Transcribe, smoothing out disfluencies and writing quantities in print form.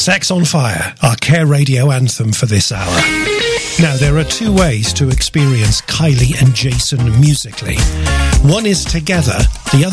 Sex on Fire, our Care Radio anthem for this hour. Now, there are two ways to experience Kylie and Jason musically. One is together, the other